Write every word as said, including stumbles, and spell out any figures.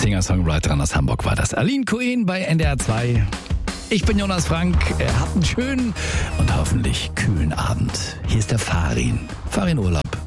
Singer-Songwriterin aus Hamburg war das. Aline Cohen bei N D R zwei. Ich bin Jonas Frank. Er hat einen schönen und hoffentlich kühlen Abend. Hier ist der Farin. Farin Urlaub.